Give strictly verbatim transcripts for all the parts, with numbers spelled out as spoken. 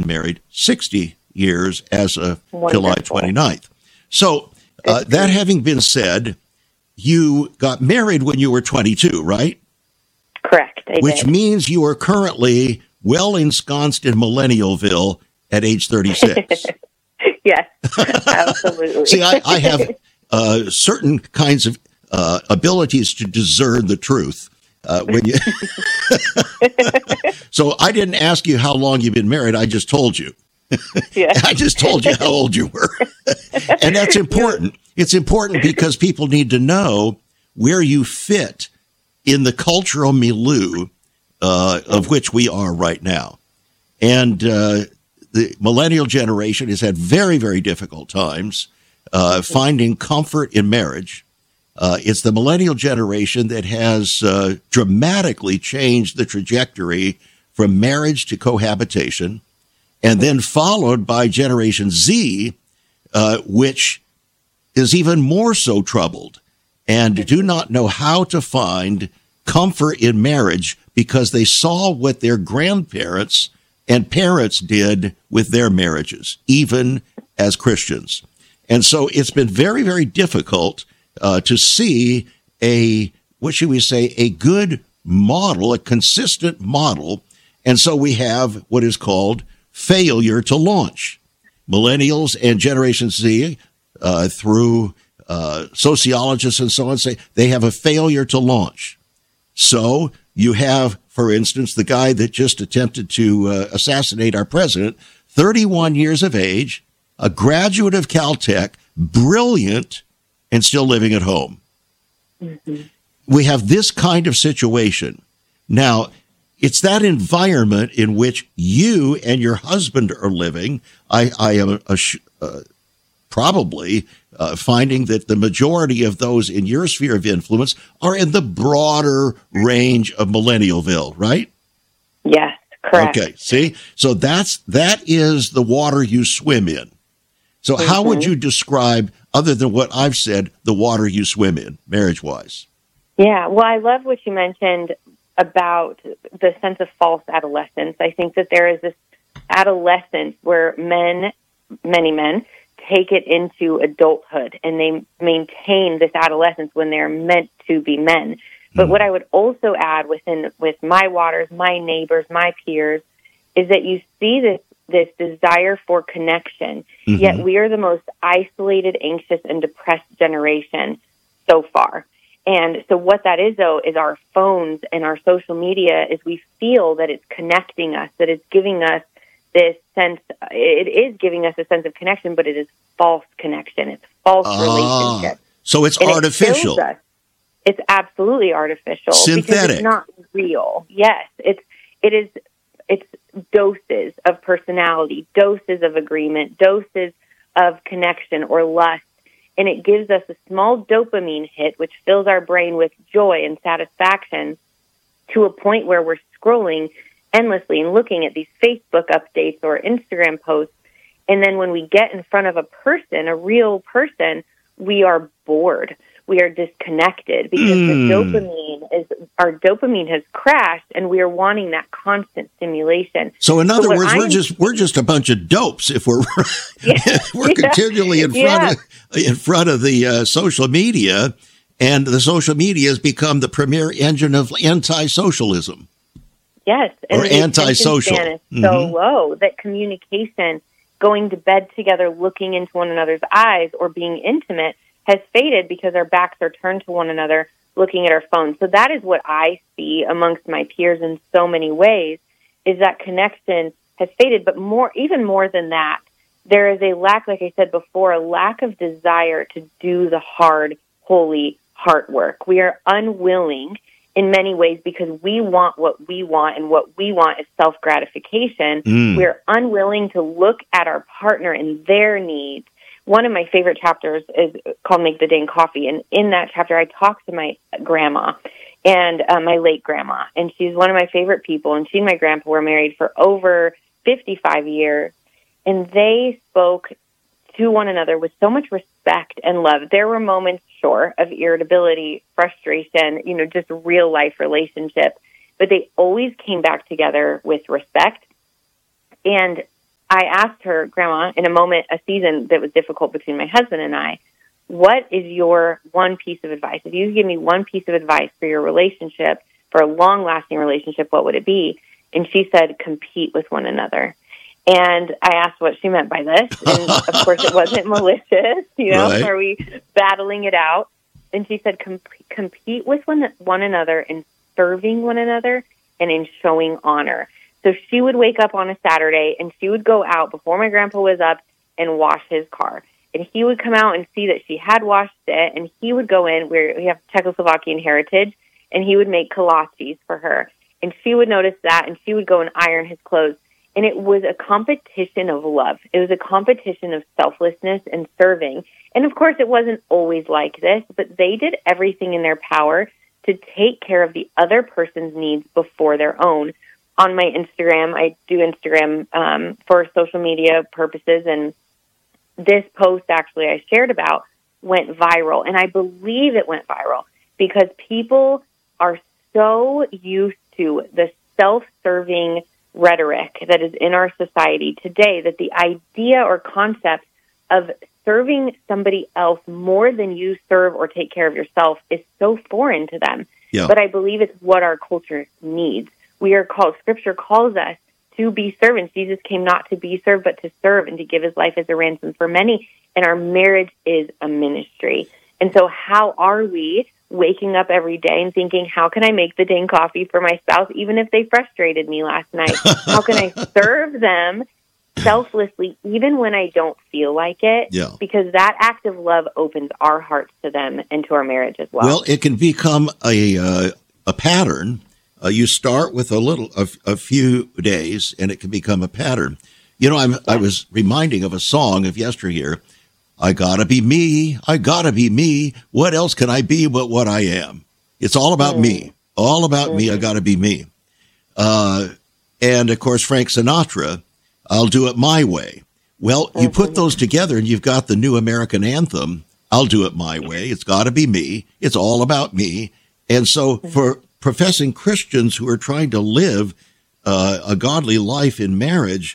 married sixty years as of Wonderful. July twenty-ninth. So uh, that having been said, you got married when you were twenty-two, right? Correct. I Which did. means you are currently well ensconced in Millennialville at age thirty-six. Yes, absolutely. See, I, I have uh, certain kinds of uh, abilities to discern the truth. Uh, when you So I didn't ask you how long you've been married. I just told you. Yeah. I just told you how old you were. And that's important. It's important because people need to know where you fit in the cultural milieu uh, of which we are right now. And uh, the millennial generation has had very, very difficult times uh, finding comfort in marriage. Uh, it's the millennial generation that has uh, dramatically changed the trajectory from marriage to cohabitation, and then followed by Generation Z, uh, which is even more so troubled and do not know how to find comfort in marriage because they saw what their grandparents and parents did with their marriages, even as Christians. And so it's been very, very difficult uh, to see a, what should we say, a good model, a consistent model. And so we have what is called failure to launch. Millennials and Generation Z, uh, through uh, sociologists and so on, say they have a failure to launch. So you have, for instance, the guy that just attempted to uh, assassinate our president, thirty-one years of age, a graduate of Caltech, brilliant, and still living at home. Mm-hmm. We have this kind of situation. Now, it's that environment in which you and your husband are living. I, I am a, uh, probably uh, finding that the majority of those in your sphere of influence are in the broader range of Millennialville, right? Yes, correct. Okay, see? So that's that is the water you swim in. So mm-hmm. how would you describe, other than what I've said, the water you swim in, marriage-wise? Yeah, well, I love what you mentioned about the sense of false adolescence. I think that there is this adolescence where men, many men, take it into adulthood and they maintain this adolescence when they're meant to be men. But mm-hmm. what I would also add within with my waters, my neighbors, my peers, is that you see this this desire for connection, mm-hmm. yet we are the most isolated, anxious, and depressed generation so far. And so what that is, though, is our phones and our social media is we feel that it's connecting us, that it's giving us this sense, it is giving us a sense of connection, but it is false connection. It's false ah, relationship. So it's and artificial. It it's absolutely artificial. Synthetic. Because it's not real. Yes, it's, it is, it's doses of personality, doses of agreement, doses of connection or lust. And it gives us a small dopamine hit, which fills our brain with joy and satisfaction to a point where we're scrolling endlessly and looking at these Facebook updates or Instagram posts. And then when we get in front of a person, a real person, we are bored. We are disconnected because mm. the dopamine is, our dopamine has crashed and we are wanting that constant stimulation. So in other so words, I'm, we're just, we're just a bunch of dopes if we're, yeah, we're yeah, continually in front yeah. of, in front of the uh, social media, and the social media has become the premier engine of anti-socialism. Yes. And or the anti-social. Span is mm-hmm. so low that communication, going to bed together, looking into one another's eyes or being intimate has faded because our backs are turned to one another, looking at our phones. So that is what I see amongst my peers in so many ways, is that connection has faded. But more, even more than that, there is a lack, like I said before, a lack of desire to do the hard, holy heart work. We are unwilling in many ways because we want what we want, and what we want is self-gratification. Mm. We're unwilling to look at our partner and their needs. One of my favorite chapters is called Make the Dang Coffee. And in that chapter, I talk to my grandma and uh, my late grandma. And she's one of my favorite people. And she and my grandpa were married for over fifty-five years. And they spoke to one another with so much respect and love. There were moments, sure, of irritability, frustration, you know, just real life relationship. But they always came back together with respect. And I asked her, Grandma, in a moment, a season that was difficult between my husband and I, what is your one piece of advice? If you could give me one piece of advice for your relationship, for a long-lasting relationship, what would it be? And she said, compete with one another. And I asked what she meant by this. And, of course, it wasn't malicious. You know, Right. are we battling it out? And she said, Com- compete with one, one another in serving one another and in showing honor. So she would wake up on a Saturday, and she would go out before my grandpa was up and wash his car. And he would come out and see that she had washed it, and he would go in, where we have Czechoslovakian heritage, and he would make kolaches for her. And she would notice that, and she would go and iron his clothes. And it was a competition of love. It was a competition of selflessness and serving. And, of course, it wasn't always like this, but they did everything in their power to take care of the other person's needs before their own. On my Instagram, I do Instagram um, for social media purposes, and this post actually I shared about went viral. And I believe it went viral because people are so used to the self-serving rhetoric that is in our society today that the idea or concept of serving somebody else more than you serve or take care of yourself is so foreign to them. Yeah. But I believe it's what our culture needs. We are called, Scripture calls us to be servants. Jesus came not to be served, but to serve and to give his life as a ransom for many. And our marriage is a ministry. And so how are we waking up every day and thinking, how can I make the dang coffee for my spouse, even if they frustrated me last night? How can I serve them selflessly, even when I don't feel like it? Yeah. Because that act of love opens our hearts to them and to our marriage as well. Well, it can become a uh, a pattern. Uh, you start with a little, a, a few days, and it can become a pattern. You know, I'm, I was reminding of a song of yesteryear. I gotta be me. I gotta be me. What else can I be but what I am? It's all about mm. me. All about mm-hmm. me. I gotta be me. Uh, and of course, Frank Sinatra, I'll do it my way. Well, mm-hmm. you put those together and you've got the new American anthem. I'll do it my way. It's gotta be me. It's all about me. And so mm-hmm. for professing Christians who are trying to live uh, a godly life in marriage,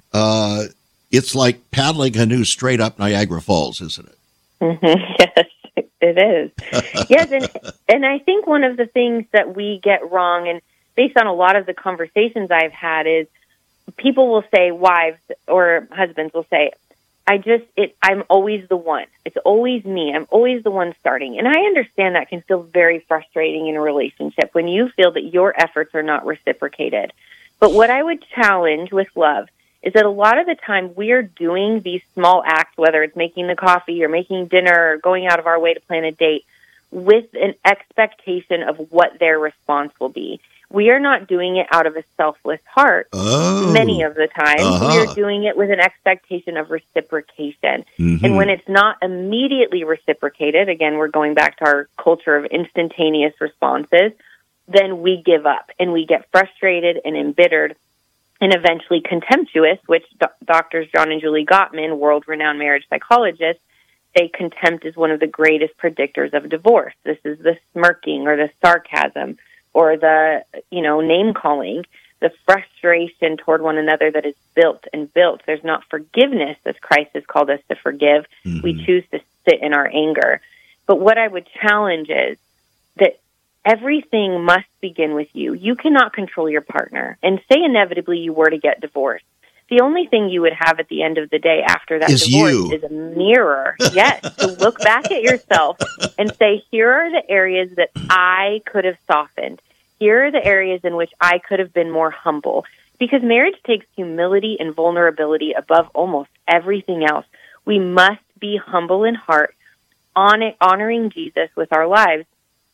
uh, it's like paddling a canoe straight up Niagara Falls, isn't it? Mm-hmm. Yes, it is. Yes, and, and I think one of the things that we get wrong, and based on a lot of the conversations I've had, is people will say, wives or husbands will say, I just, it, I'm always the one. It's always me. I'm always the one starting. And I understand that can feel very frustrating in a relationship when you feel that your efforts are not reciprocated. But what I would challenge with love is that a lot of the time we're doing these small acts, whether it's making the coffee or making dinner or going out of our way to plan a date, with an expectation of what their response will be. We are not doing it out of a selfless heart. Oh, many of the time, uh-huh. we are doing it with an expectation of reciprocation. Mm-hmm. And when it's not immediately reciprocated, again, we're going back to our culture of instantaneous responses, then we give up and we get frustrated and embittered and eventually contemptuous, which do- doctors John and Julie Gottman, world-renowned marriage psychologists, say contempt is one of the greatest predictors of divorce. This is the smirking or the sarcasm, or the, you know, name-calling, the frustration toward one another that is built and built. There's not forgiveness, as Christ has called us to forgive. Mm-hmm. We choose to sit in our anger. But what I would challenge is that everything must begin with you. You cannot control your partner. And say inevitably you were to get divorced. The only thing you would have at the end of the day after that is divorce you. is a mirror. Yes, to look back at yourself and say, here are the areas that I could have softened. Here are the areas in which I could have been more humble. Because marriage takes humility and vulnerability above almost everything else. We must be humble in heart, on it, honoring Jesus with our lives.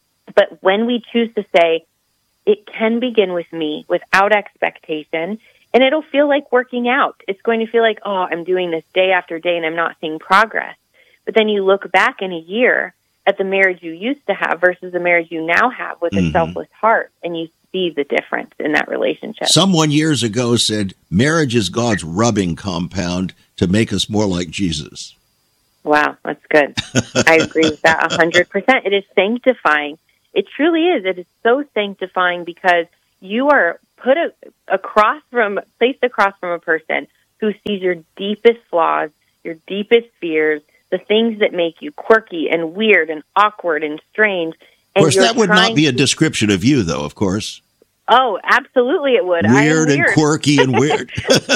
But when we choose to say, it can begin with me without expectation, and it'll feel like working out. It's going to feel like, oh, I'm doing this day after day and I'm not seeing progress. But then you look back in a year at the marriage you used to have versus the marriage you now have with mm-hmm. a selfless heart, and you see the difference in that relationship. Someone years ago said, marriage is God's rubbing compound to make us more like Jesus. Wow, that's good. I agree with that one hundred percent. It is sanctifying. It truly is. It is so sanctifying because you are put a, across from, placed across from a person who sees your deepest flaws, your deepest fears, the things that make you quirky and weird and awkward and strange. And of course, that would not be a description of you, though, of course. Oh, absolutely it would. Weird, I am weird and quirky and weird.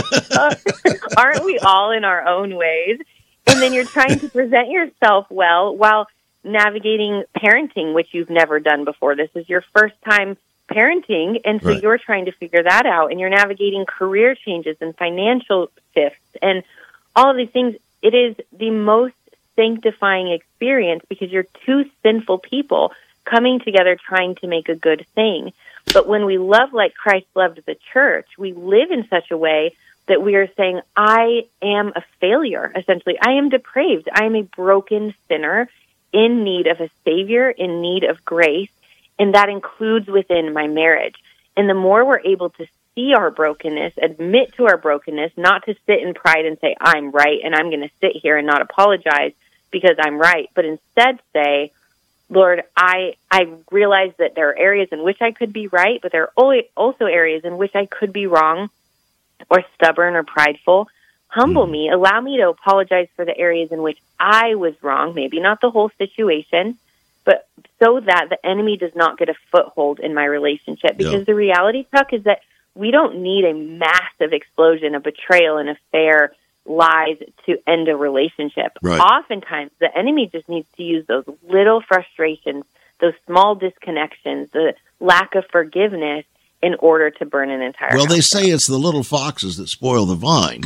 Aren't we all in our own ways? And then you're trying to present yourself well while navigating parenting, which you've never done before. This is your first time parenting, and so right. you're trying to figure that out. And you're navigating career changes and financial shifts and all of these things. It is the most sanctifying experience because you're two sinful people coming together trying to make a good thing. But when we love like Christ loved the church, we live in such a way that we are saying, I am a failure, essentially. I am depraved. I am a broken sinner in need of a Savior, in need of grace, and that includes within my marriage. And the more we're able to see our brokenness, admit to our brokenness, not to sit in pride and say, I'm right, and I'm going to sit here and not apologize because I'm right, but instead say, Lord, I I realize that there are areas in which I could be right, but there are also areas in which I could be wrong or stubborn or prideful. Humble me. Allow me to apologize for the areas in which I was wrong, maybe not the whole situation, but so that the enemy does not get a foothold in my relationship. Because yeah. the reality, Chuck, is that we don't need a massive explosion of betrayal and affair lies to end a relationship. Right. Oftentimes, the enemy just needs to use those little frustrations, those small disconnections, the lack of forgiveness in order to burn an entire Well, house. They say it's the little foxes that spoil the vine.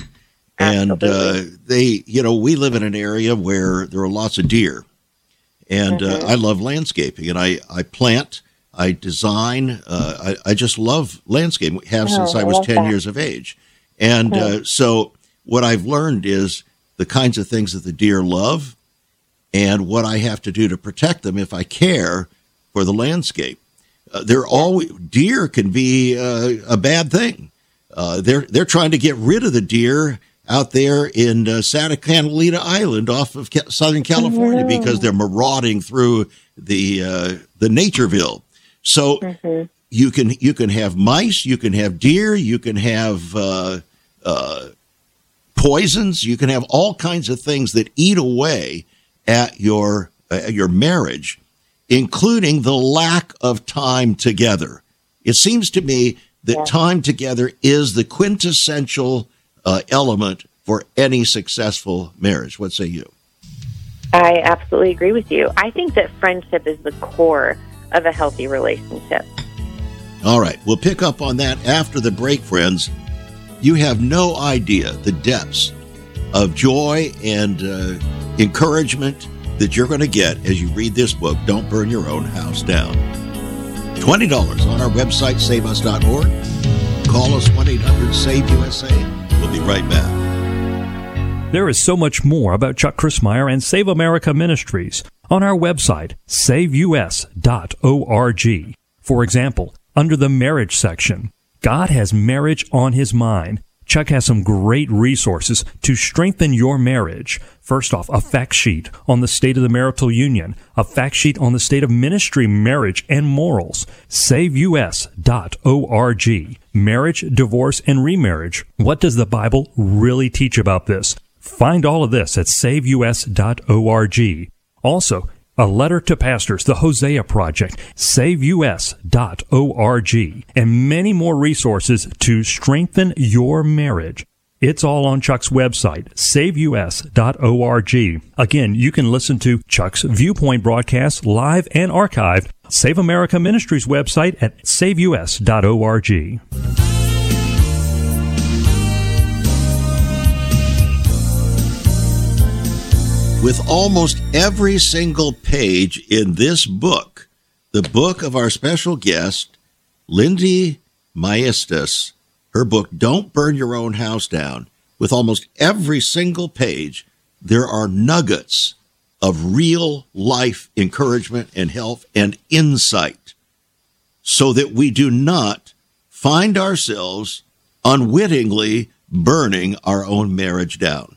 And uh, they, you know, we live in an area where there are lots of deer. And mm-hmm. uh, I love landscaping. And I, I plant, I design, uh, I, I just love landscaping. Have oh, since I was I ten that. years of age. And mm-hmm. uh, so what I've learned is the kinds of things that the deer love and what I have to do to protect them if I care for the landscape. Uh, they're always, deer can be uh, a bad thing. Uh, they're they're trying to get rid of the deer out there in uh, Santa Catalina Island off of Ca- Southern California mm-hmm. because they're marauding through the uh, the Natureville. So mm-hmm. you can you can have mice, you can have deer, you can have uh, uh, poisons, you can have all kinds of things that eat away at your uh, your marriage, including the lack of time together. It seems to me that yeah. time together is the quintessential uh, element for any successful marriage. What say you? I absolutely agree with you. I think that friendship is the core of a healthy relationship. All right. We'll pick up on that after the break, friends. You have no idea the depths of joy and uh, encouragement that you're going to get as you read this book, Don't Burn Your Own House Down. twenty dollars on our website, save us dot org. Call us one eight hundred save U S A. We'll be right back. There is so much more about Chuck Crismier and Save America Ministries on our website, save U S dot org. For example, under the marriage section, God has marriage on his mind. Chuck has some great resources to strengthen your marriage. First off, a fact sheet on the state of the marital union, a fact sheet on the state of ministry, marriage, and morals. save U S dot org. Marriage, divorce, and remarriage. What does the Bible really teach about this? Find all of this at save U S dot org. Also, a letter to pastors, the Hosea Project, save U S dot org, and many more resources to strengthen your marriage. It's all on Chuck's website, save U S dot org. Again, you can listen to Chuck's Viewpoint broadcasts live and archived. Save America Ministries website at save U S dot org. With almost every single page in this book, the book of our special guest, Lindy Maestas, her book, Don't Burn Your Own House Down, with almost every single page, there are nuggets of real life encouragement and help and insight so that we do not find ourselves unwittingly burning our own marriage down.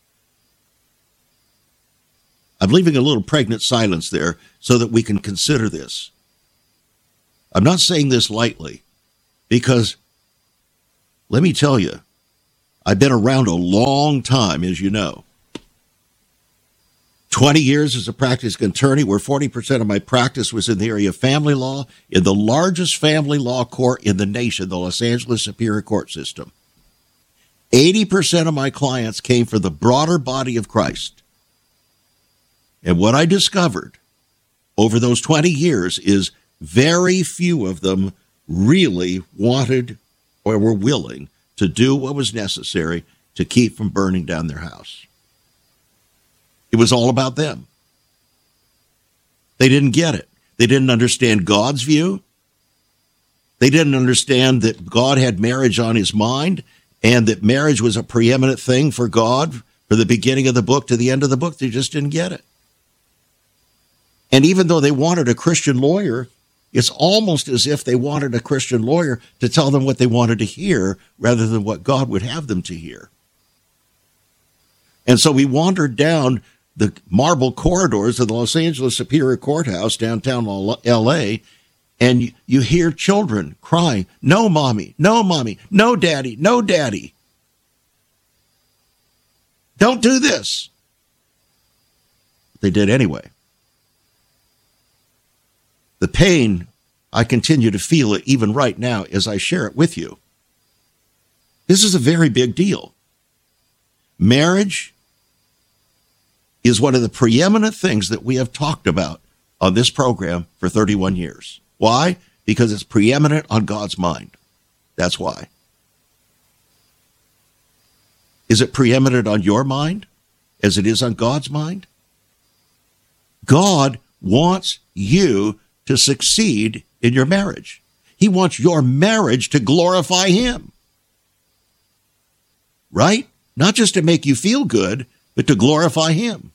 I'm leaving a little pregnant silence there so that we can consider this. I'm not saying this lightly because, let me tell you, I've been around a long time, as you know. twenty years as a practicing attorney, where forty percent of my practice was in the area of family law, in the largest family law court in the nation, the Los Angeles Superior Court System. eighty percent of my clients came from the broader body of Christ. And what I discovered over those twenty years is very few of them really wanted or were willing to do what was necessary to keep from burning down their house. It was all about them. They didn't get it. They didn't understand God's view. They didn't understand that God had marriage on his mind and that marriage was a preeminent thing for God from the beginning of the book to the end of the book. They just didn't get it. And even though they wanted a Christian lawyer, it's almost as if they wanted a Christian lawyer to tell them what they wanted to hear rather than what God would have them to hear. And so we wandered down the marble corridors of the Los Angeles Superior Courthouse, downtown L A, and you hear children crying, "No, mommy, no, mommy, no, daddy, no, daddy. Don't do this." They did anyway. The pain, I continue to feel it even right now as I share it with you. This is a very big deal. Marriage is one of the preeminent things that we have talked about on this program for thirty-one years. Why? Because it's preeminent on God's mind. That's why. Is it preeminent on your mind as it is on God's mind? God wants you to succeed in your marriage. He wants your marriage to glorify him. Right? Not just to make you feel good, but to glorify him.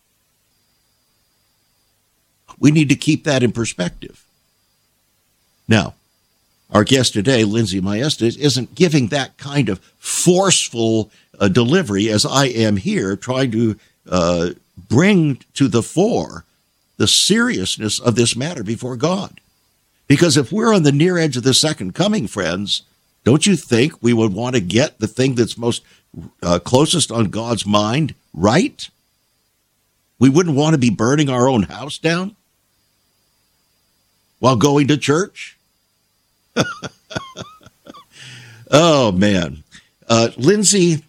We need to keep that in perspective. Now, our guest today, Lindsay Maestas, isn't giving that kind of forceful uh, delivery as I am here, trying to uh, bring to the fore the seriousness of this matter before God. Because if we're on the near edge of the second coming, friends, don't you think we would want to get the thing that's most uh, closest on God's mind right? We wouldn't want to be burning our own house down while going to church? Oh, man. Uh, Lindsay,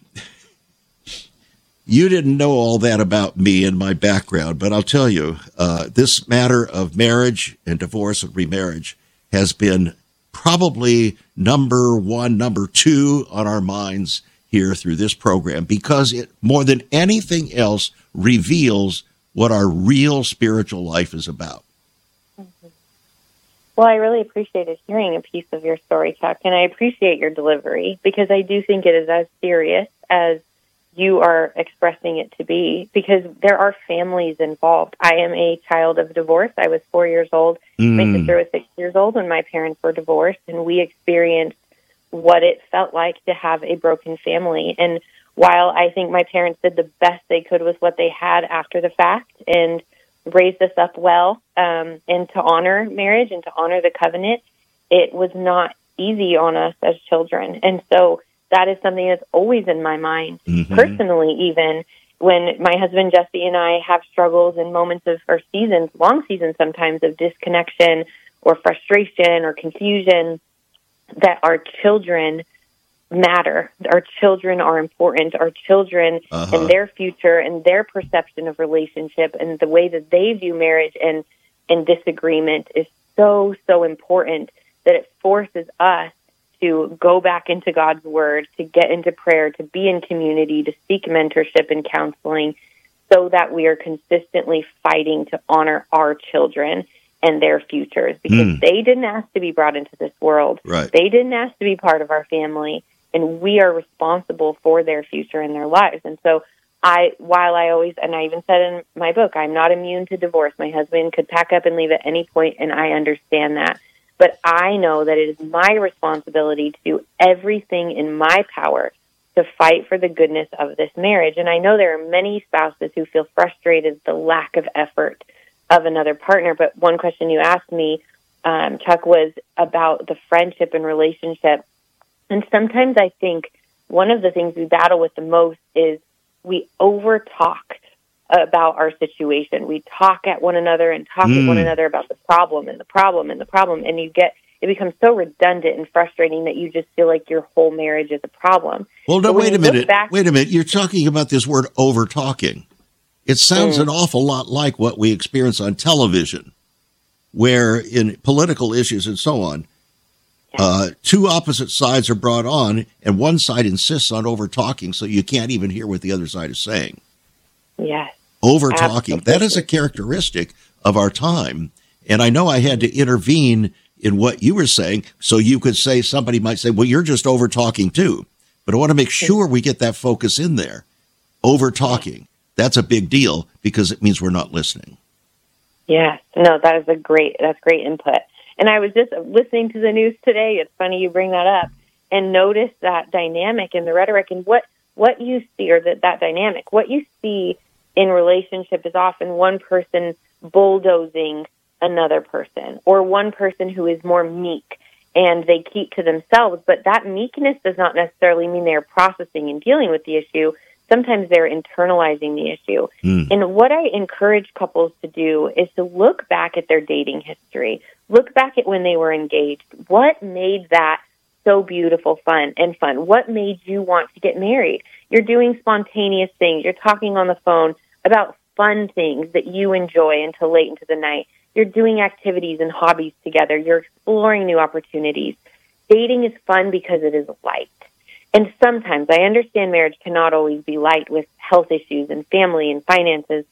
you didn't know all that about me and my background, but I'll tell you, uh, this matter of marriage and divorce and remarriage has been probably number one, number two on our minds here through this program, because it, more than anything else, reveals what our real spiritual life is about. Mm-hmm. Well, I really appreciated hearing a piece of your story, Chuck, and I appreciate your delivery, because I do think it is as serious as you are expressing it to be, because there are families involved. I am a child of divorce. I was four years old. Mm. My sister was six years old when my parents were divorced, and we experienced what it felt like to have a broken family. And while I think my parents did the best they could with what they had after the fact and raised us up well, um, and to honor marriage and to honor the covenant, it was not easy on us as children. And so that is something that's always in my mind, mm-hmm. personally, even when my husband Jesse and I have struggles and moments of, or seasons, long seasons sometimes, of disconnection or frustration or confusion, that our children matter. Our children are important. Our children uh-huh. and their future and their perception of relationship and the way that they view marriage and, and disagreement is so, so important that it forces us to go back into God's word, to get into prayer, to be in community, to seek mentorship and counseling, so that we are consistently fighting to honor our children and their futures, because mm. they didn't ask to be brought into this world. Right. They didn't ask to be part of our family, and we are responsible for their future and their lives. And so I, while I always, and I even said in my book, I'm not immune to divorce. My husband could pack up and leave at any point, and I understand that. But I know that it is my responsibility to do everything in my power to fight for the goodness of this marriage. And I know there are many spouses who feel frustrated at the lack of effort of another partner. But one question you asked me, um, Chuck, was about the friendship and relationship. And sometimes I think one of the things we battle with the most is we over talk about our situation. We talk at one another and talk mm. at one another about the problem and the problem and the problem. And you get, it becomes so redundant and frustrating that you just feel like your whole marriage is a problem. Well, no, wait a minute. Back- wait a minute. You're talking about this word over talking. It sounds mm. an awful lot like what we experience on television, where in political issues and so on, uh, two opposite sides are brought on, and one side insists on over talking, so you can't even hear what the other side is saying. Yes. Over talking. That is a characteristic of our time. And I know I had to intervene in what you were saying, so you could say, somebody might say, well, you're just over talking too. But I want to make sure we get that focus in there. Over talking. That's a big deal because it means we're not listening. Yes. No, that is a great, that's great input. And I was just listening to the news today. It's funny you bring that up, and notice that dynamic in the rhetoric, and what, what you see, or that, that dynamic, what you see in relationship is often one person bulldozing another person, or one person who is more meek and they keep to themselves. But that meekness does not necessarily mean they're processing and dealing with the issue. Sometimes they're internalizing the issue. Mm. And what I encourage couples to do is to look back at their dating history. Look back at when they were engaged. What made that so beautiful, fun, and fun? What made you want to get married? You're doing spontaneous things. You're talking on the phone about fun things that you enjoy until late into the night. You're doing activities and hobbies together. You're exploring new opportunities. Dating is fun because it is light. And sometimes, I understand marriage cannot always be light with health issues and family and finances,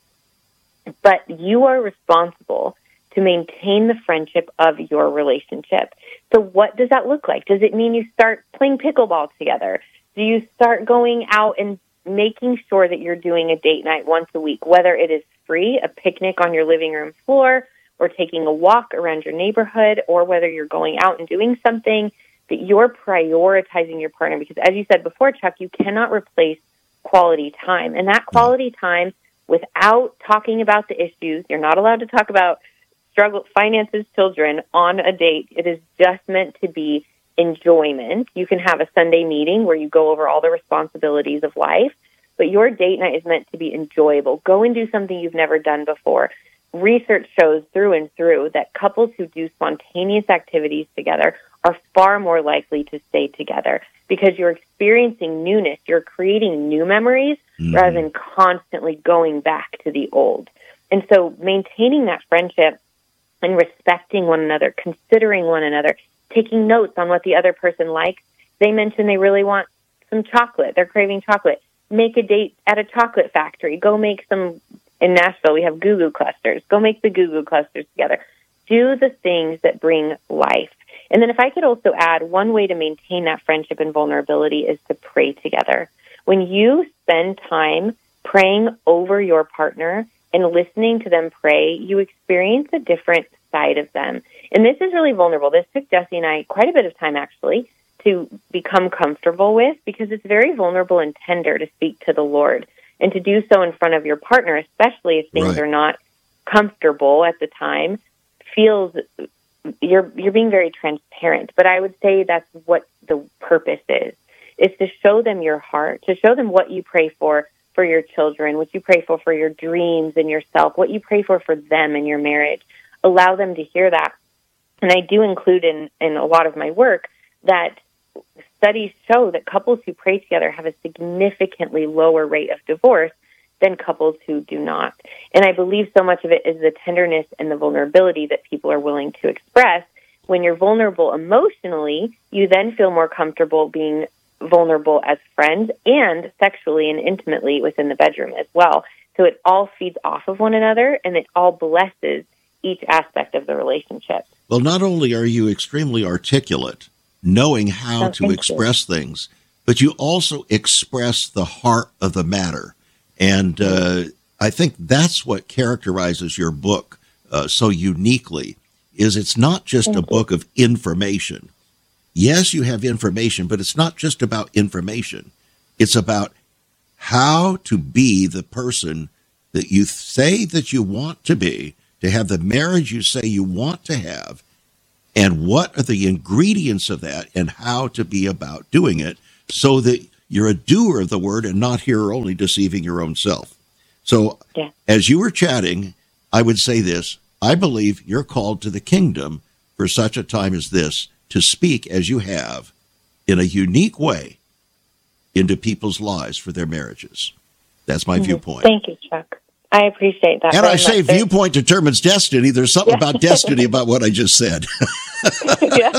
but you are responsible to maintain the friendship of your relationship. So what does that look like? Does it mean you start playing pickleball together? Do you start going out and making sure that you're doing a date night once a week, whether it is free, a picnic on your living room floor, or taking a walk around your neighborhood, or whether you're going out and doing something, that you're prioritizing your partner? Because as you said before, Chuck, you cannot replace quality time. And that quality time, without talking about the issues, you're not allowed to talk about struggle, finances, children on a date. It is just meant to be enjoyment. You can have a Sunday meeting where you go over all the responsibilities of life, but your date night is meant to be enjoyable. Go and do something you've never done before. Research shows through and through that couples who do spontaneous activities together are far more likely to stay together because you're experiencing newness. You're creating new memories mm-hmm. rather than constantly going back to the old. And so maintaining that friendship and respecting one another, considering one another, taking notes on what the other person likes. They mention they really want some chocolate. They're craving chocolate. Make a date at a chocolate factory. Go make some, in Nashville, we have Goo Goo clusters. Go make the Goo Goo clusters together. Do the things that bring life. And then if I could also add, one way to maintain that friendship and vulnerability is to pray together. When you spend time praying over your partner and listening to them pray, you experience a different side of them. And this is really vulnerable. This took Jesse and I quite a bit of time, actually, to become comfortable with, because it's very vulnerable and tender to speak to the Lord, and to do so in front of your partner, especially if things right. are not comfortable at the time, feels you're you're being very transparent. But I would say that's what the purpose is, is to show them your heart, to show them what you pray for for your children, what you pray for for your dreams and yourself, what you pray for for them in your marriage. Allow them to hear that. And I do include in, in a lot of my work that studies show that couples who pray together have a significantly lower rate of divorce than couples who do not. And I believe so much of it is the tenderness and the vulnerability that people are willing to express. When you're vulnerable emotionally, you then feel more comfortable being vulnerable as friends and sexually and intimately within the bedroom as well. So it all feeds off of one another, and it all blesses each aspect of the relationship. Well, not only are you extremely articulate, knowing how oh, to express you. things, but you also express the heart of the matter. And uh, I think that's what characterizes your book uh, so uniquely, is it's not just Thank a you. book of information. Yes, you have information, but it's not just about information. It's about how to be the person that you say that you want to be, to have the marriage you say you want to have, and what are the ingredients of that and how to be about doing it so that you're a doer of the word and not hearer only, deceiving your own self. So yeah. As you were chatting, I would say this. I believe you're called to the kingdom for such a time as this to speak as you have in a unique way into people's lives for their marriages. That's my mm-hmm. viewpoint. Thank you, Chuck. I appreciate that. And I say much. Viewpoint determines destiny. There's something yeah. about destiny about what I just said. yeah.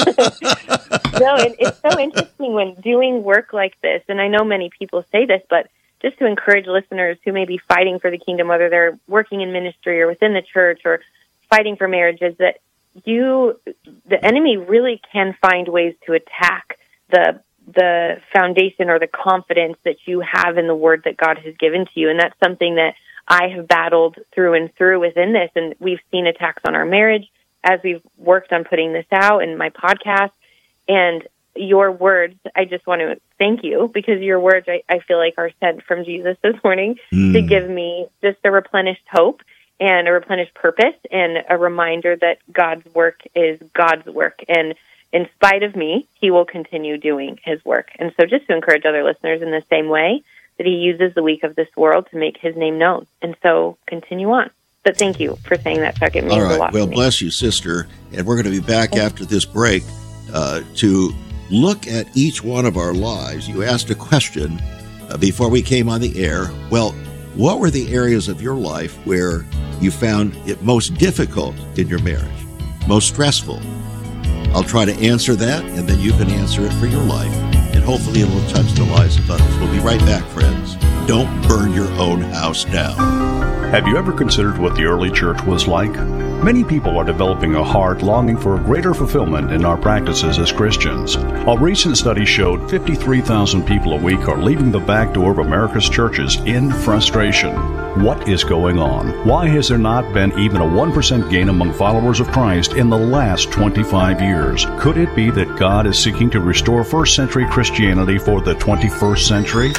No, and it's so interesting when doing work like this, and I know many people say this, but just to encourage listeners who may be fighting for the kingdom, whether they're working in ministry or within the church or fighting for marriages, that you, the enemy really can find ways to attack the the foundation or the confidence that you have in the word that God has given to you. And that's something that I have battled through and through within this. And we've seen attacks on our marriage as we've worked on putting this out in my podcast. And your words, I just want to thank you, because your words, I, I feel like, are sent from Jesus this morning mm. to give me just a replenished hope and a replenished purpose and a reminder that God's work is God's work. And in spite of me, he will continue doing his work. And so just to encourage other listeners in the same way that he uses the weak of this world to make his name known. And so continue on. But thank you for saying that, Chuck. It means All right. a lot Well, to me. bless you, sister. And we're going to be back after this break uh, to look at each one of our lives. You asked a question uh, before we came on the air. Well, what were the areas of your life where you found it most difficult in your marriage, most stressful? I'll try to answer that, and then you can answer it for your life, and hopefully it will touch the lives of others. We'll be right back, friends. Don't burn your own house down. Have you ever considered what the early church was like? Many people are developing a heart longing for a greater fulfillment in our practices as Christians. A recent study showed fifty-three thousand people a week are leaving the back door of America's churches in frustration. What is going on? Why has there not been even a one percent gain among followers of Christ in the last twenty-five years? Could it be that God is seeking to restore first century Christianity for the twenty-first century?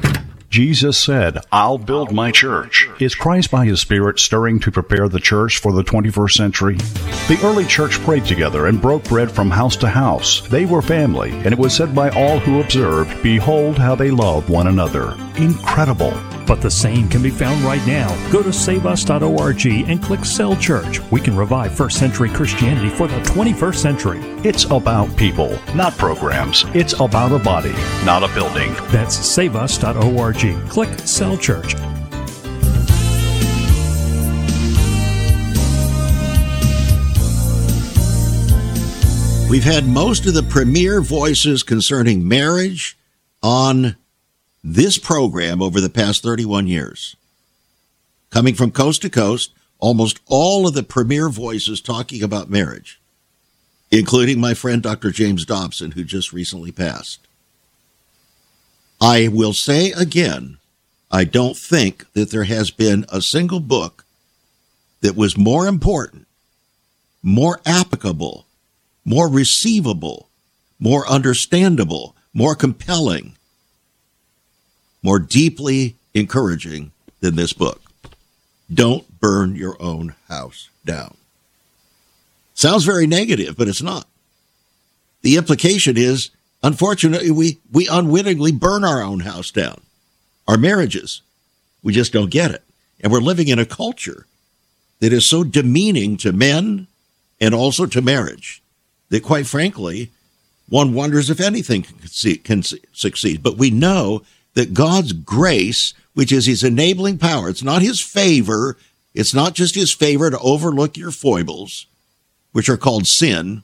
Jesus said, I'll build my church. Is Christ by his Spirit stirring to prepare the church for the twenty-first century? The early church prayed together and broke bread from house to house. They were family, and it was said by all who observed, behold how they love one another. Incredible. But the same can be found right now. Go to save us dot org and click Cell Church. We can revive first century Christianity for the twenty-first century. It's about people, not programs. It's about a body, not a building. That's save us dot org. Click Cell Church. We've had most of the premier voices concerning marriage on this program over the past thirty-one years. Coming from coast to coast, almost all of the premier voices talking about marriage, including my friend Doctor James Dobson, who just recently passed. I will say again, I don't think that there has been a single book that was more important, more applicable, more receivable, more understandable, more compelling, more deeply encouraging than this book. Don't burn your own house down. Sounds very negative, but it's not. The implication is, unfortunately, we, we unwittingly burn our own house down. Our marriages. We just don't get it. And we're living in a culture that is so demeaning to men and also to marriage that, quite frankly, one wonders if anything can, see, can succeed. But we know that God's grace, which is his enabling power, it's not his favor, it's not just his favor to overlook your foibles, which are called sin,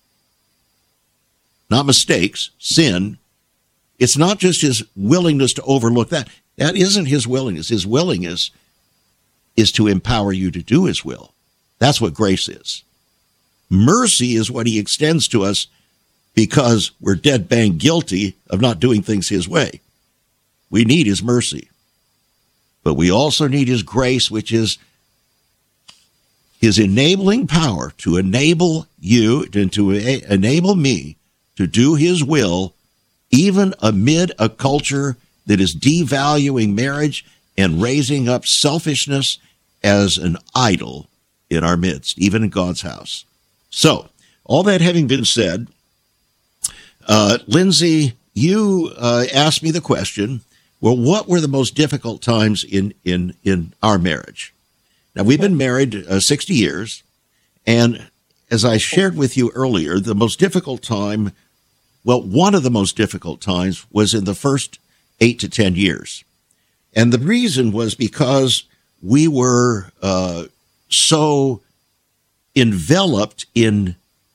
not mistakes, sin. It's not just his willingness to overlook that. That isn't his willingness. His willingness is to empower you to do his will. That's what grace is. Mercy is what he extends to us because we're dead bang guilty of not doing things his way. We need his mercy. But we also need his grace, which is his enabling power to enable you and to enable me to do his will, even amid a culture that is devaluing marriage and raising up selfishness as an idol in our midst, even in God's house. So, all that having been said, uh, Lindsay, you uh, asked me the question, well, what were the most difficult times in, in, in our marriage? Now, we've been married uh, sixty years, and as I shared with you earlier, the most difficult time, well, one of the most difficult times was in the first eight to ten years. And the reason was because we were uh, so enveloped in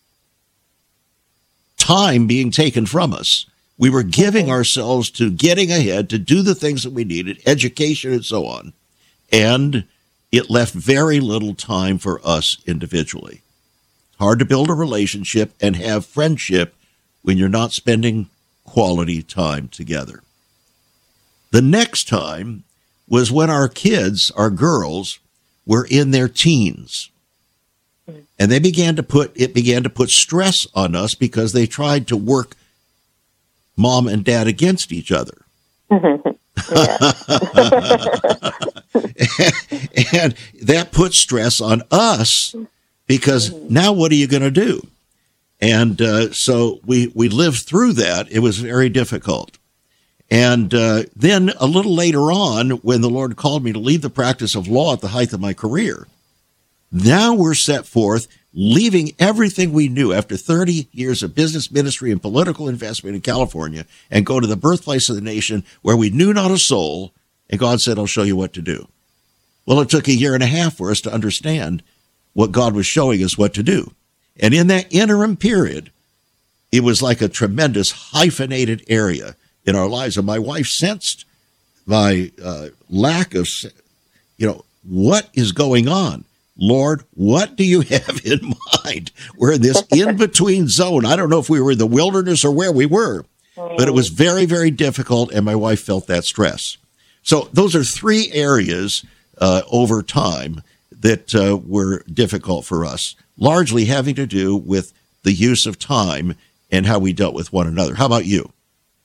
time being taken from us. We were giving ourselves to getting ahead, to do the things that we needed, education and so on. And it left very little time for us individually. Hard to build a relationship and have friendship when you're not spending quality time together. The next time was when our kids, our girls, were in their teens. And they began to put, it began to put stress on us because they tried to work mom and dad against each other. and, and that put stress on us because now what are you going to do? And uh, so we, we lived through that. It was very difficult. And uh, then a little later on, when the Lord called me to leave the practice of law at the height of my career, now we're set forth, leaving everything we knew after thirty years of business, ministry, and political investment in California, and go to the birthplace of the nation where we knew not a soul, and God said, I'll show you what to do. Well, it took a year and a half for us to understand what God was showing us what to do. And in that interim period, it was like a tremendous hyphenated area in our lives. And my wife sensed my uh, lack of, you know, what is going on? Lord, what do you have in mind? We're in this in-between zone. I don't know if we were in the wilderness or where we were, but it was very, very difficult, and my wife felt that stress. So those are three areas uh, over time that uh, were difficult for us, largely having to do with the use of time and how we dealt with one another. How about you?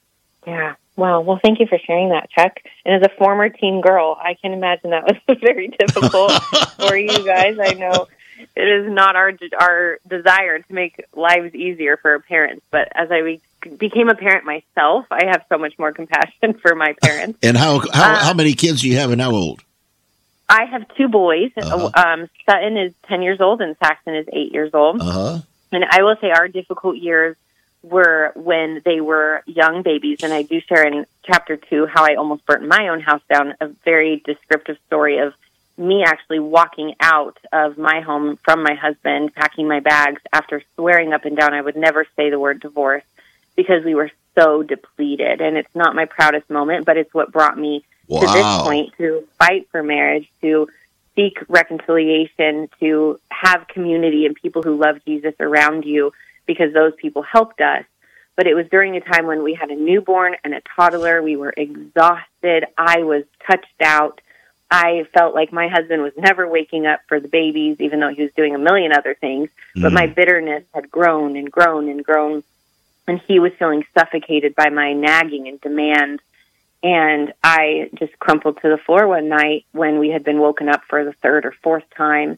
Yeah. Wow. Well, thank you for sharing that, Chuck. And as a former teen girl, I can imagine that was very difficult for you guys. I know it is not our our desire to make lives easier for our parents, but as I be, became a parent myself, I have so much more compassion for my parents. And how how, uh, how many kids do you have and how old? I have two boys. Uh-huh. Um, Sutton is ten years old and Saxon is eight years old. Uh-huh. And I will say our difficult years were when they were young babies, and I do share in chapter two how I almost burnt my own house down, a very descriptive story of me actually walking out of my home from my husband, packing my bags after swearing up and down I would never say the word divorce because we were so depleted. And it's not my proudest moment, but it's what brought me wow. to this point to fight for marriage, to seek reconciliation, to have community and people who love Jesus around you, because those people helped us. But it was during a time when we had a newborn and a toddler. We were exhausted. I was touched out. I felt like my husband was never waking up for the babies, even though he was doing a million other things. Mm. But my bitterness had grown and grown and grown, and he was feeling suffocated by my nagging and demands. And I just crumpled to the floor one night when we had been woken up for the third or fourth time,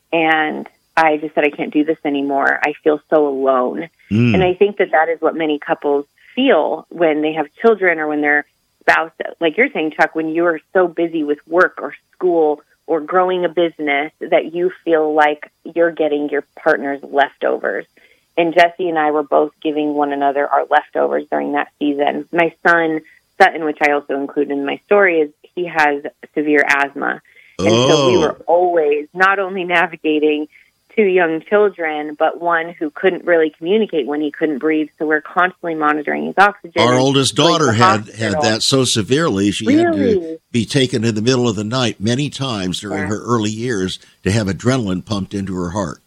and I just said, I can't do this anymore. I feel so alone. Mm. And I think that that is what many couples feel when they have children or when their spouse, like you're saying, Chuck, when you are so busy with work or school or growing a business that you feel like you're getting your partner's leftovers. And Jesse and I were both giving one another our leftovers during that season. My son, Sutton, which I also include in my story, is he has severe asthma. And oh. so we were always not only navigating two young children, but one who couldn't really communicate when he couldn't breathe. So we're constantly monitoring his oxygen. Our oldest daughter had, had that so severely, she really? had to be taken in the middle of the night many times during yeah. her early years to have adrenaline pumped into her heart.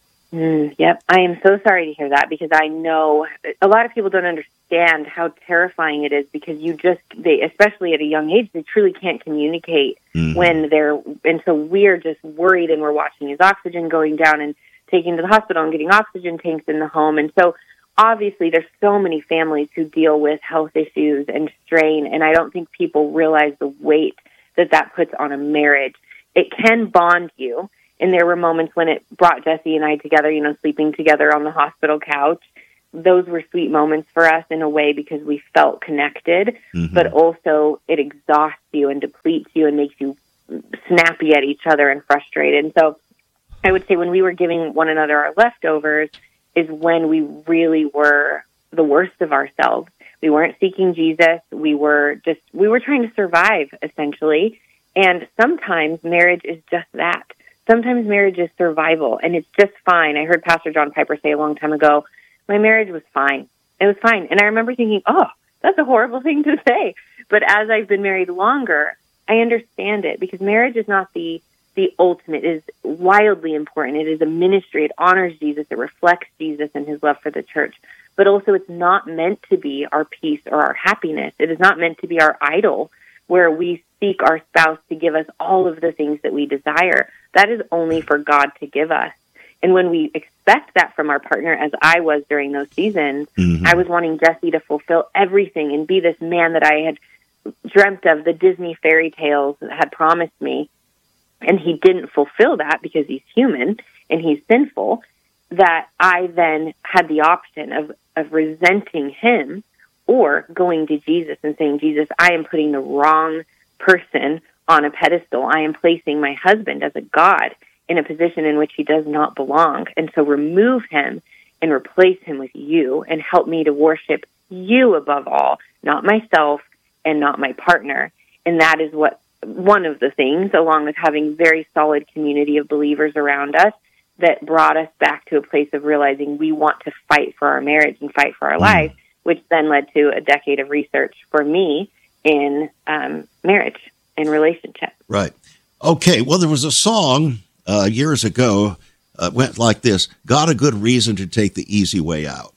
Mm, yep. I am so sorry to hear that, because I know a lot of people don't understand how terrifying it is, because you just, they, especially at a young age, they truly can't communicate mm-hmm. when they're, and so we're just worried, and we're watching his oxygen going down and taking him to the hospital and getting oxygen tanks in the home. And so obviously there's so many families who deal with health issues and strain, and I don't think people realize the weight that that puts on a marriage. It can bond you. And there were moments when it brought Jesse and I together, you know, sleeping together on the hospital couch. those were sweet moments for us in a way because we felt connected, mm-hmm. but also it exhausts you and depletes you and makes you snappy at each other and frustrated. And so I would say when we were giving one another our leftovers is when we really were the worst of ourselves. We weren't seeking Jesus. We were just, we were trying to survive, essentially. And sometimes marriage is just that. Sometimes marriage is survival, and it's just fine. I heard Pastor John Piper say a long time ago, my marriage was fine. It was fine. And I remember thinking, oh, that's a horrible thing to say. But as I've been married longer, I understand it, because marriage is not the the ultimate. It is wildly important. It is a ministry. It honors Jesus. It reflects Jesus and his love for the church. But also it's not meant to be our peace or our happiness. It is not meant to be our idol, where we seek our spouse to give us all of the things that we desire. That is only for God to give us. And when we expect that from our partner, as I was during those seasons, mm-hmm. I was wanting Jesse to fulfill everything and be this man that I had dreamt of, the Disney fairy tales that had promised me. And he didn't fulfill that because he's human and he's sinful, that I then had the option of, of resenting him or going to Jesus and saying, Jesus, I am putting the wrong person on a pedestal. I am placing my husband as a God in a position in which he does not belong. And so remove him and replace him with you and help me to worship you above all, not myself and not my partner. And that is what one of the things, along with having very solid community of believers around us, that brought us back to a place of realizing we want to fight for our marriage and fight for our mm. life, which then led to a decade of research for me in um, marriage and relationship. Right. Okay. Well, there was a song uh, years ago uh, went like this: "Got a good reason to take the easy way out."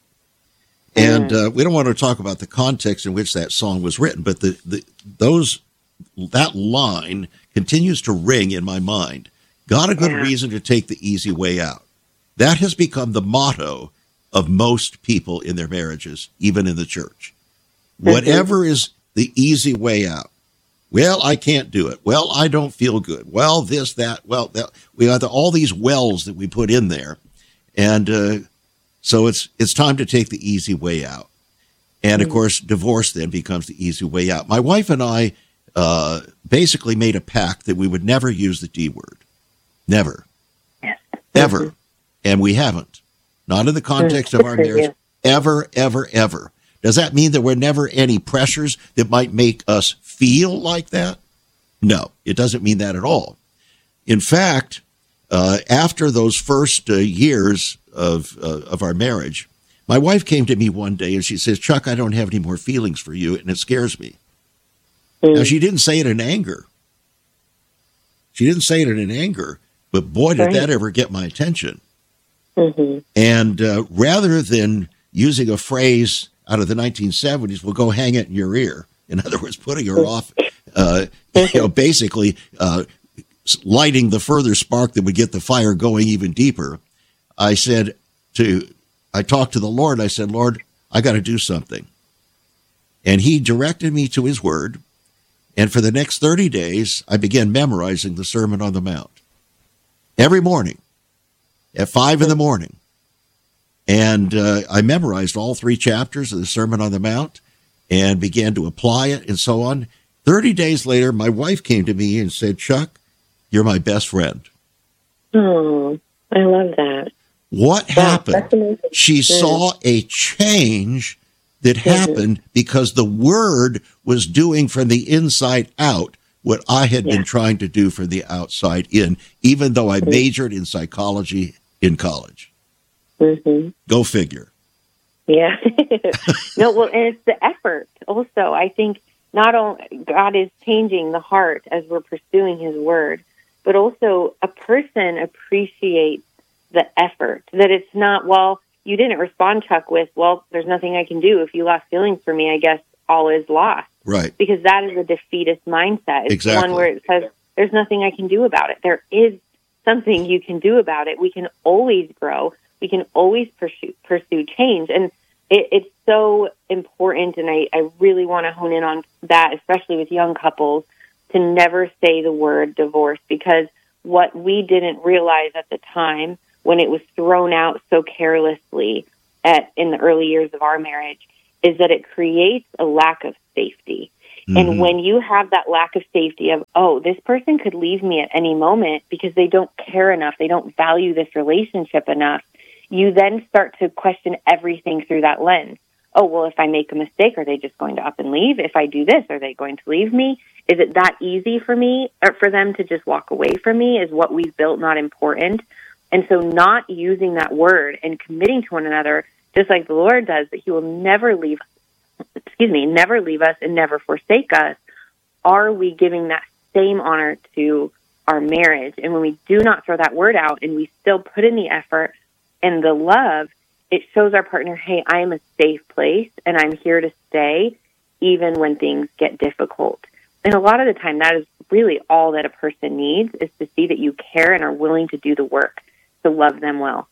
And mm. uh, we don't want to talk about the context in which that song was written, but the, the those that line continues to ring in my mind. Got a good yeah. reason to take the easy way out. That has become the motto of most people in their marriages, even in the church. Mm-hmm. Whatever is the easy way out. Well, I can't do it. Well, I don't feel good. Well, this, that, well, that. We have all these wells that we put in there. And uh, so it's it's time to take the easy way out. And, mm-hmm. of course, divorce then becomes the easy way out. My wife and I uh, basically made a pact that we would never use the D word. Never. Yes. Ever. Mm-hmm. And we haven't. Not in the context of our marriage. Ever, ever, ever. Does that mean there were never any pressures that might make us feel like that? No, it doesn't mean that at all. In fact, uh, after those first uh, years of uh, of our marriage, my wife came to me one day and she says, Chuck, I don't have any more feelings for you, and it scares me. Mm. Now, she didn't say it in anger. She didn't say it in anger, but boy, did right. that ever get my attention. Mm-hmm. And uh, rather than using a phrase out of the nineteen seventies, well, go hang it in your ear. In other words, putting her off, uh, you know, basically uh, lighting the further spark that would get the fire going even deeper. I said to, I talked to the Lord. I said, Lord, I got to do something. And he directed me to his word. And for the next thirty days, I began memorizing the Sermon on the Mount every morning at five in the morning. And uh, I memorized all three chapters of the Sermon on the Mount and began to apply it and so on. thirty days later, my wife came to me and said, Chuck, you're my best friend. Oh, I love that. What wow, happened? She mm. saw a change that mm-hmm. happened because the word was doing from the inside out what I had yeah. been trying to do from the outside in, even though I mm-hmm. majored in psychology in college. Mm-hmm. Go figure. Yeah. No, well, and it's the effort also. I think not only God is changing the heart as we're pursuing his word, but also a person appreciates the effort, that it's not, well, you didn't respond, Chuck, with, well, there's nothing I can do. If you lost feelings for me, I guess all is lost. Right. Because that is a defeatist mindset. It's exactly. one where it says, there's nothing I can do about it. There is something you can do about it. We can always grow. We can always pursue, pursue change. And it, it's so important, and I, I really want to hone in on that, especially with young couples, to never say the word divorce, because what we didn't realize at the time when it was thrown out so carelessly at in the early years of our marriage is that it creates a lack of safety. Mm-hmm. And when you have that lack of safety of, oh, this person could leave me at any moment because they don't care enough, they don't value this relationship enough, you then start to question everything through that lens. Oh, well, if I make a mistake, are they just going to up and leave? If I do this, are they going to leave me? Is it that easy for me or for them to just walk away from me? Is what we've built not important? And so not using that word and committing to one another, just like the Lord does, that he will never leave, excuse me, never leave us and never forsake us. Are we giving that same honor to our marriage? And when we do not throw that word out and we still put in the effort and the love, it shows our partner, hey, I am a safe place and I'm here to stay even when things get difficult. And a lot of the time that is really all that a person needs, is to see that you care and are willing to do the work to love them well.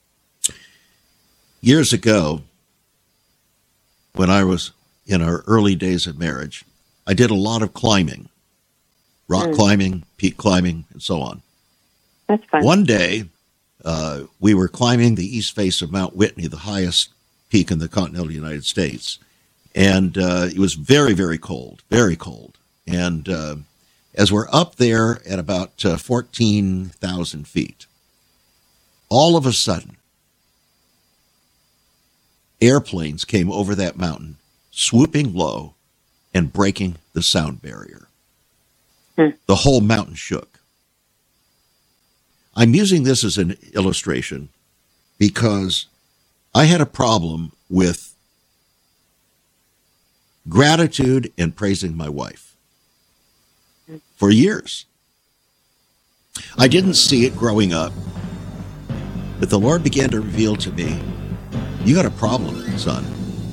Years ago, when I was in our early days of marriage, I did a lot of climbing, rock mm. climbing, peak climbing, and so on. That's fun. One day, uh, we were climbing the east face of Mount Whitney, the highest peak in the continental United States. And uh, it was very, very cold, very cold. And uh, as we're up there at about uh, fourteen thousand feet, all of a sudden, airplanes came over that mountain, swooping low and breaking the sound barrier. Hmm. The whole mountain shook. I'm using this as an illustration because I had a problem with gratitude and praising my wife for years. I didn't see it growing up, but the Lord began to reveal to me, you got a problem, son.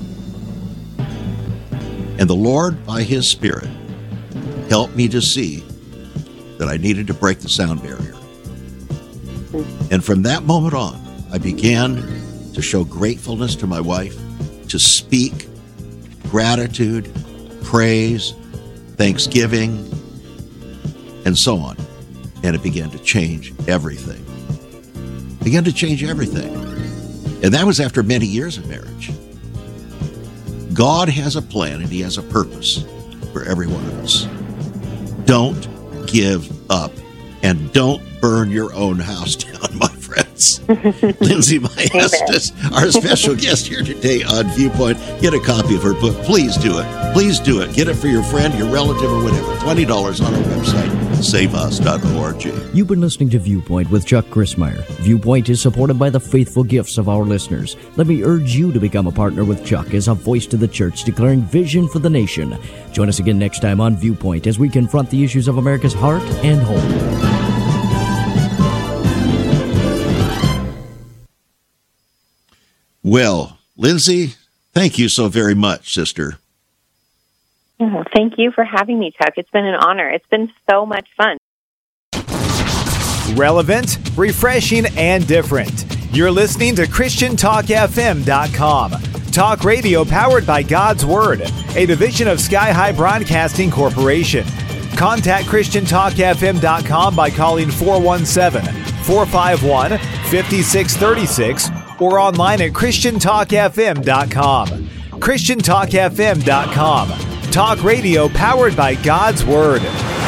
And the Lord, by his Spirit, helped me to see that I needed to break the sound barrier. And from that moment on, I began to show gratefulness to my wife, to speak gratitude, praise, thanksgiving, and so on. And it began to change everything. It began to change everything. And that was after many years of marriage. God has a plan and he has a purpose for every one of us. Don't give up and don't burn your own house down, my friends. Lindsay Maestas, our special guest here today on Viewpoint. Get a copy of her book. Please do it. Please do it. Get it for your friend, your relative, or whatever. twenty dollars on our website, save us dot org. You've been listening to Viewpoint with Chuck Crismier. Viewpoint is supported by the faithful gifts of our listeners. Let me urge you to become a partner with Chuck as a voice to the church declaring vision for the nation. Join us again next time on Viewpoint as we confront the issues of America's heart and home. Well, Lindsay, thank you so very much, sister. Oh, thank you for having me, Chuck. It's been an honor. It's been so much fun. Relevant, refreshing, and different. You're listening to Christian Talk F M dot com. Talk radio powered by God's Word, a division of Sky High Broadcasting Corporation. Contact Christian Talk F M dot com by calling four one seven, four five one, five six three six or online at Christian Talk F M dot com. Christian Talk F M dot com. Talk radio powered by God's Word.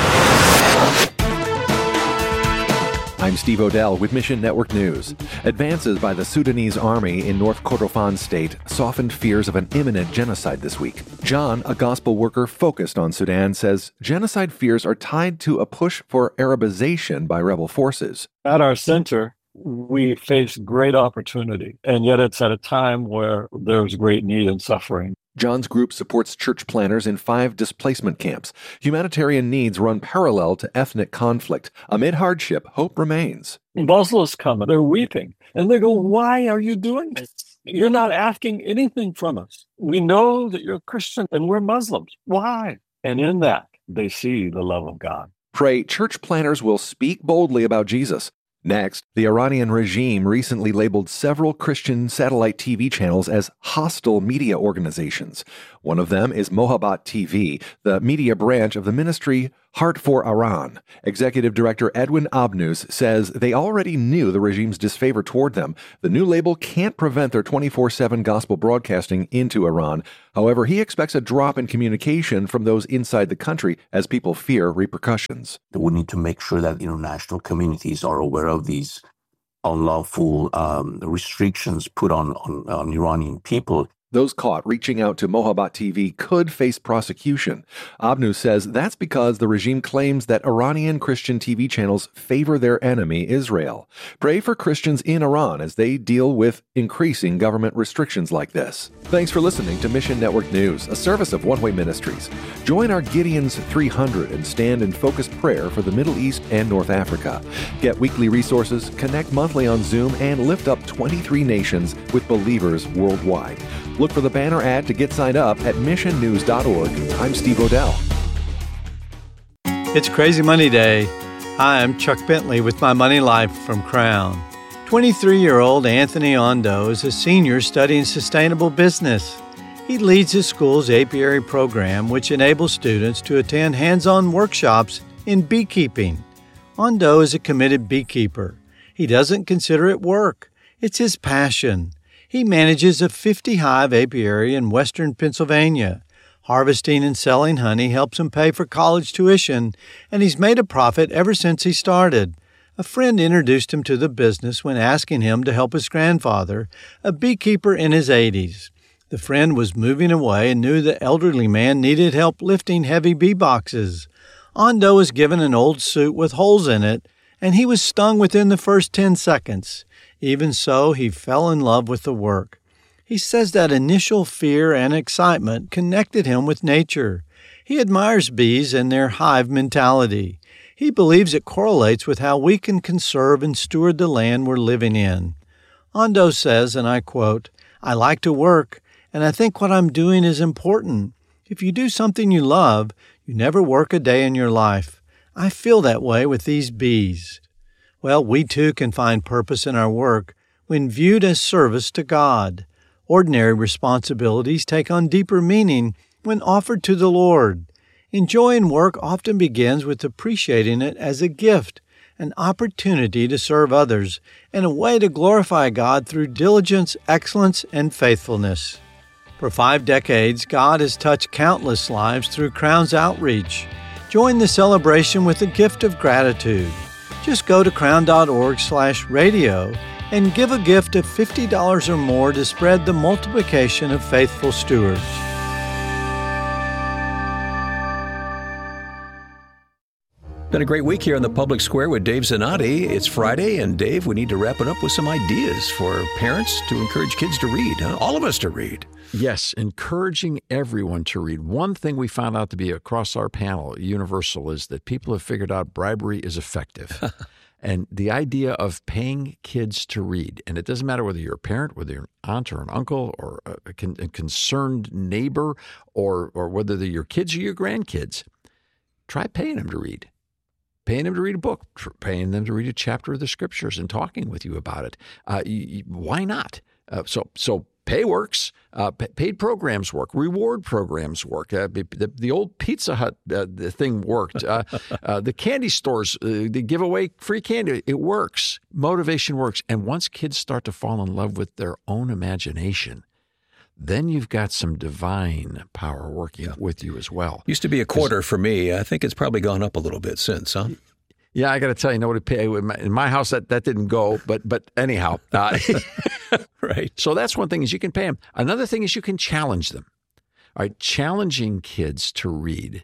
I'm Steve Odell with Mission Network News. Advances by the Sudanese army in North Kordofan state softened fears of an imminent genocide this week. John, a gospel worker focused on Sudan, says genocide fears are tied to a push for Arabization by rebel forces. At our center, we face great opportunity, and yet it's at a time where there's great need and suffering. John's group supports church planners in five displacement camps. Humanitarian needs run parallel to ethnic conflict. Amid hardship, hope remains. Muslims come, they're weeping, and they go, why are you doing this? You're not asking anything from us. We know that you're Christian and we're Muslims. Why? And in that, they see the love of God. Pray church planners will speak boldly about Jesus. Next, the Iranian regime recently labeled several Christian satellite T V channels as hostile media organizations. One of them is Mohabbat T V, the media branch of the ministry Heart for Iran. Executive Director Edwin Abnous says they already knew the regime's disfavor toward them. The new label can't prevent their twenty-four seven gospel broadcasting into Iran. However, he expects a drop in communication from those inside the country as people fear repercussions. We need to make sure that international communities are aware of these unlawful um, restrictions put on, on, on Iranian people. Those caught reaching out to Mohabbat T V could face prosecution. Abnous says that's because the regime claims that Iranian Christian T V channels favor their enemy, Israel. Pray for Christians in Iran as they deal with increasing government restrictions like this. Thanks for listening to Mission Network News, a service of One Way Ministries. Join our Gideon's three hundred and stand in focused prayer for the Middle East and North Africa. Get weekly resources, connect monthly on Zoom, and lift up twenty-three nations with believers worldwide. Look for the banner ad to get signed up at mission news dot org. I'm Steve O'Dell. It's Crazy Money Day. Hi, I'm Chuck Bentley with my Money Life from Crown. twenty-three-year-old Anthony Ondo is a senior studying sustainable business. He leads his school's apiary program, which enables students to attend hands-on workshops in beekeeping. Ondo is a committed beekeeper. He doesn't consider it work. It's his passion. He manages a fifty-hive apiary in western Pennsylvania. Harvesting and selling honey helps him pay for college tuition, and he's made a profit ever since he started. A friend introduced him to the business when asking him to help his grandfather, a beekeeper in his eighties. The friend was moving away and knew the elderly man needed help lifting heavy bee boxes. Ondo was given an old suit with holes in it, and he was stung within the first ten seconds. Even so, he fell in love with the work. He says that initial fear and excitement connected him with nature. He admires bees and their hive mentality. He believes it correlates with how we can conserve and steward the land we're living in. Ondo says, and I quote, "I like to work, and I think what I'm doing is important. If you do something you love, you never work a day in your life. I feel that way with these bees." Well, we too can find purpose in our work when viewed as service to God. Ordinary responsibilities take on deeper meaning when offered to the Lord. Enjoying work often begins with appreciating it as a gift, an opportunity to serve others, and a way to glorify God through diligence, excellence, and faithfulness. For five decades, God has touched countless lives through Crown's outreach. Join the celebration with a gift of gratitude. Just go to crown.org slash radio and give a gift of fifty dollars or more to spread the multiplication of faithful stewards. Been a great week here in the Public Square with Dave Zanotti. It's Friday, and Dave, we need to wrap it up with some ideas for parents to encourage kids to read, huh? All of us to read. Yes, encouraging everyone to read. One thing we found out to be across our panel, universal, is that people have figured out bribery is effective. And the idea of paying kids to read, and it doesn't matter whether you're a parent, whether you're an aunt or an uncle or a, con- a concerned neighbor, or or whether they're your kids or your grandkids, try paying them to read. Paying them to read a book, paying them to read a chapter of the Scriptures and talking with you about it. Uh, you, you, why not? Uh, so so pay works. Uh, p- paid programs work. Reward programs work. Uh, the, the old Pizza Hut uh, the thing worked. Uh, uh, the candy stores, uh, they give away free candy. It works. Motivation works. And once kids start to fall in love with their own imagination, then you've got some divine power working yeah. with you as well. Used to be a quarter for me. I think it's probably gone up a little bit since, huh? Yeah, I got to tell you, nobody pay in my, in my house that, that didn't go, but but anyhow, uh, right. So that's one thing is you can pay them. Another thing is you can challenge them. All right, challenging kids to read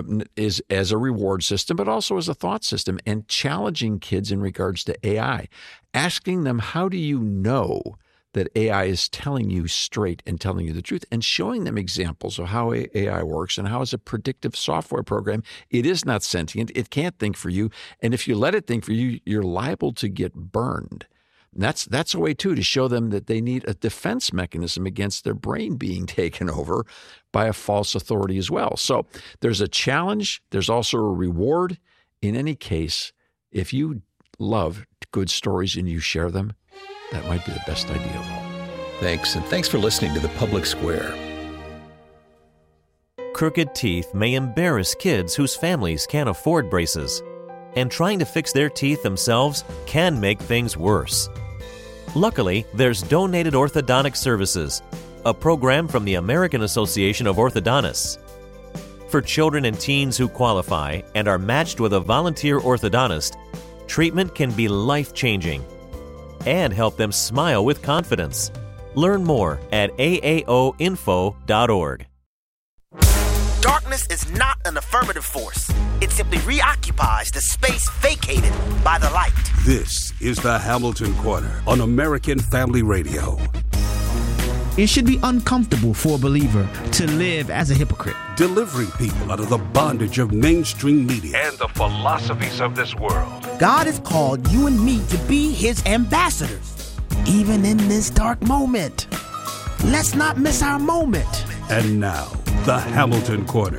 is as a reward system, but also as a thought system, and challenging kids in regards to A I, asking them, how do you know that A I is telling you straight and telling you the truth, and showing them examples of how A I works and how as a predictive software program, it is not sentient. It can't think for you. And if you let it think for you, you're liable to get burned. And that's that's a way, too, to show them that they need a defense mechanism against their brain being taken over by a false authority as well. So there's a challenge. There's also a reward. In any case, if you love good stories and you share them, that might be the best idea of all. Thanks, and thanks for listening to The Public Square. crooked teeth may embarrass kids whose families can't afford braces, and trying to fix their teeth themselves can make things worse. Luckily, there's Donated Orthodontic Services, a program from the American Association of Orthodontists. For children and teens who qualify and are matched with a volunteer orthodontist, treatment can be life-changing and help them smile with confidence. Learn more at A A O info dot org. Darkness is not an affirmative force. It simply reoccupies the space vacated by the light. This is the Hamilton Corner on American Family Radio. It should be uncomfortable for a believer to live as a hypocrite. Delivering people out of the bondage of mainstream media and the philosophies of this world. God has called you and me to be his ambassadors, even in this dark moment. Let's not miss our moment. And now, the Hamilton Corner.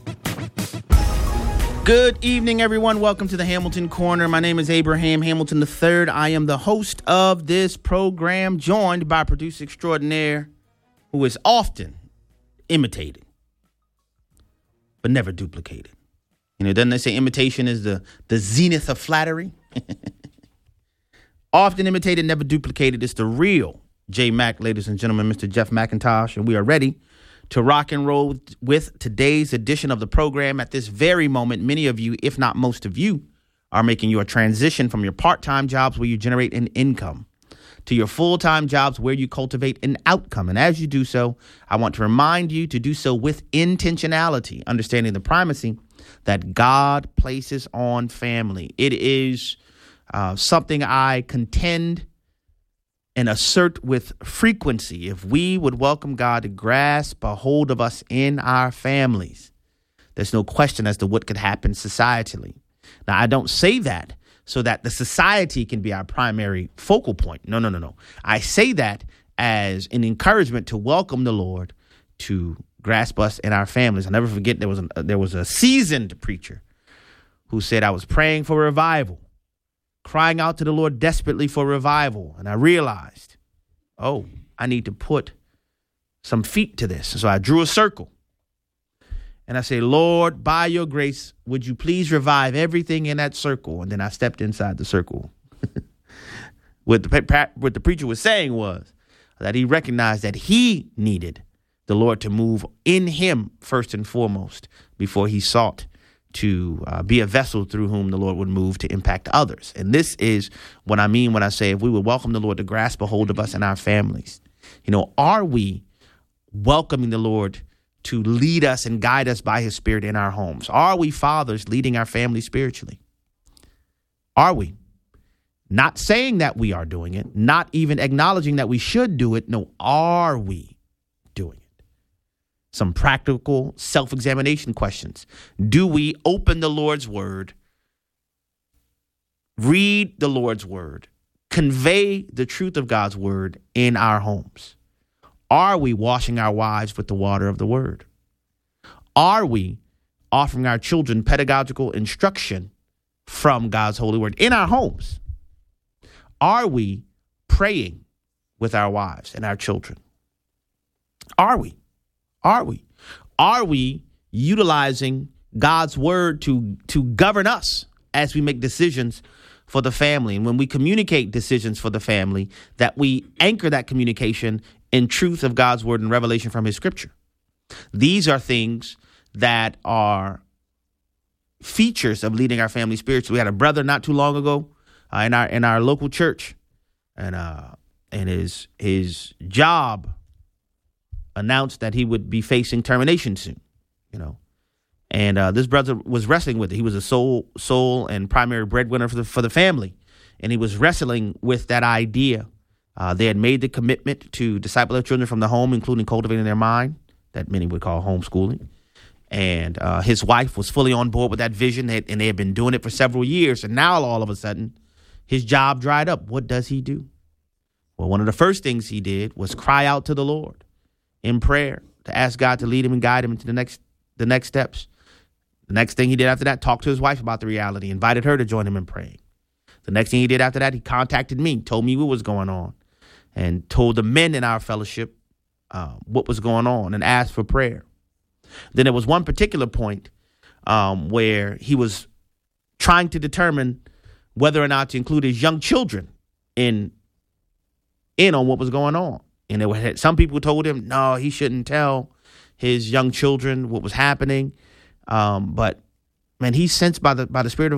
Good evening, everyone. Welcome to the Hamilton Corner. My name is Abraham Hamilton the third. I am the host of this program, joined by producer extraordinaire, who is often imitated, but never duplicated. You know, doesn't they say imitation is the, the zenith of flattery? Often imitated, never duplicated. It's the real J Mac, ladies and gentlemen, Mister Jeff McIntosh, and we are ready to rock and roll with, with today's edition of the program. At this very moment, many of you, if not most of you, are making your transition from your part-time jobs where you generate an income to your full-time jobs where you cultivate an outcome. And as you do so, I want to remind you to do so with intentionality, understanding the primacy that God places on family. It is uh, something I contend and assert with frequency. If we would welcome God to grasp a hold of us in our families, there's no question as to what could happen societally. Now, I don't say that so that the society can be our primary focal point. No, no, no, no. I say that as an encouragement to welcome the Lord to grasp us in our families. I'll never forget there was a, there was a seasoned preacher who said, I was praying for revival, crying out to the Lord desperately for revival. And I realized, oh, I need to put some feet to this. So I drew a circle. And I say, Lord, by your grace, would you please revive everything in that circle? And then I stepped inside the circle. What the, what the preacher was saying was that he recognized that he needed the Lord to move in him first and foremost before he sought to uh, be a vessel through whom the Lord would move to impact others. And this is what I mean when I say if we would welcome the Lord to grasp a hold of us and our families. You know, are we welcoming the Lord to lead us and guide us by his Spirit in our homes? Are we fathers leading our family spiritually? Are we? Not saying that we are doing it, not even acknowledging that we should do it. No, are we doing it? Some practical self-examination questions. Do we open the Lord's word, read the Lord's word, convey the truth of God's word in our homes? Are we washing our wives with the water of the word? Are we offering our children pedagogical instruction from God's holy word in our homes? Are we praying with our wives and our children? Are we? Are we? Are we utilizing God's word to, to govern us as we make decisions for the family? And when we communicate decisions for the family, that we anchor that communication in truth of God's word and revelation from his scripture. These are things that are features of leading our family spiritually. We had a brother not too long ago uh, in our in our local church, and uh, and his his job announced that he would be facing termination soon, you know. And uh, this brother was wrestling with it. He was a sole, sole and primary breadwinner for the for the family, and he was wrestling with that idea. Uh, they had made the commitment to disciple their children from the home, including cultivating their mind, that many would call homeschooling. And uh, his wife was fully on board with that vision, and they had been doing it for several years. And now, all of a sudden, his job dried up. What does he do? Well, one of the first things he did was cry out to the Lord in prayer to ask God to lead him and guide him into the next the next steps. The next thing he did after that, talked to his wife about the reality, invited her to join him in praying. The next thing he did after that, he contacted me, told me what was going on, and told the men in our fellowship uh, what was going on and asked for prayer. Then there was one particular point um, where he was trying to determine whether or not to include his young children in in on what was going on. And there were, some people told him, no, he shouldn't tell his young children what was happening. Um, but, man, he's sensed by the by the Spirit of